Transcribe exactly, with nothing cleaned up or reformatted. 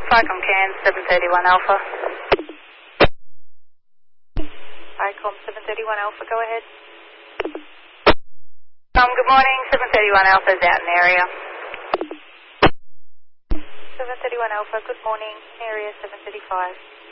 ICOM Cairns, seven thirty-one Alpha. ICOM seven thirty-one Alpha, go ahead. Um, good morning, seven thirty-one Alpha is out in area. seven thirty-one Alpha, good morning, area seven thirty-five.